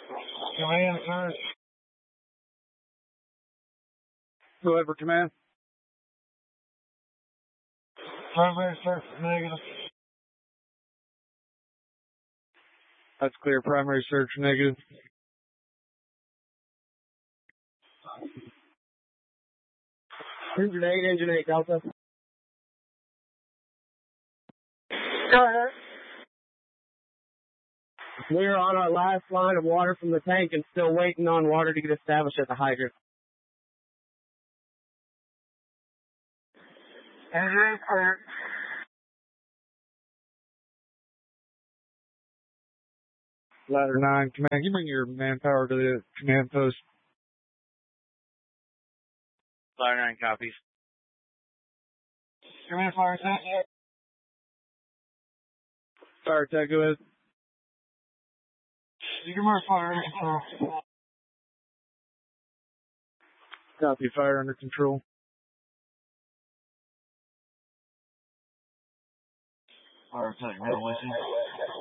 Command, sir. Go ahead for command. Primary search negative. That's clear. Primary search negative. Engine 8, Delta. Go ahead. We're on our last line of water from the tank and still waiting on water to get established at the hydrant. Engine 8, clear. Ladder 9. Command, can you bring your manpower to the command post? Ladder 9 copies. Command fire attack. Fire attack, go ahead. You can mark fire. Copy, fire under control. Fire attack, no listen.